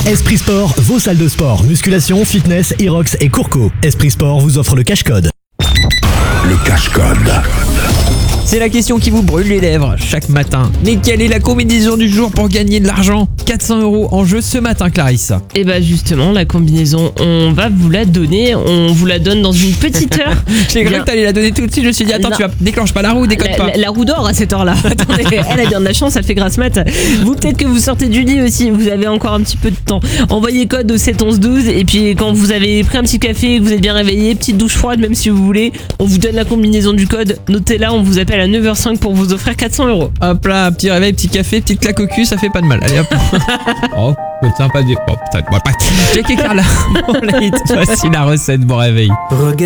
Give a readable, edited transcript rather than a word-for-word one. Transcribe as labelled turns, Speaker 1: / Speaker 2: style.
Speaker 1: Esprit Sport, vos salles de sport, musculation, fitness, Irox et Courco. Esprit Sport vous offre le cash-code.
Speaker 2: Le cash-code.
Speaker 3: C'est la question qui vous brûle les lèvres chaque matin. Mais quelle est la combinaison du jour pour gagner de l'argent ? 400 € en jeu ce matin, Clarisse.
Speaker 4: Et bah justement, la combinaison, on va vous la donner. On vous la donne dans une petite heure.
Speaker 3: J'ai cru que t'allais la donner tout de suite. Je me suis dit, attends,
Speaker 4: Non.
Speaker 3: tu vas déclenche pas la roue, déconne pas.
Speaker 4: La roue d'or à cette heure-là. Attendez, elle a bien de la chance, elle fait grasse mat. Vous, peut-être que vous sortez du lit aussi, vous avez encore un petit peu de temps. Envoyez code au 7 11 12 et puis quand vous avez pris un petit café et que vous êtes bien réveillé, petite douche froide même si vous voulez, on vous donne la combinaison du code. Notez-la, on vous appelle à 9h05 pour vous offrir 400 €.
Speaker 3: Hop là, petit réveil, petit café, petite claque au cul, ça fait pas de mal. Allez hop. Oh, c'est sympa de dire. Oh putain, moi pas. Jack et Carla. Bon, là, voici la recette, bon réveil.